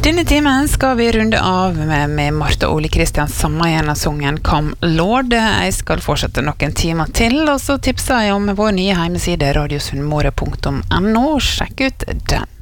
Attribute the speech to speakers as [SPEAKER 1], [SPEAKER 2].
[SPEAKER 1] Denne timen skal vi runde av med Martha Ole Kristians samme igjen av sangen Come Lord. Jeg skal fortsette noen timer til, og så tipser jeg om vår nye hjemmeside radiosunnmøre.no. Sjekk ut den.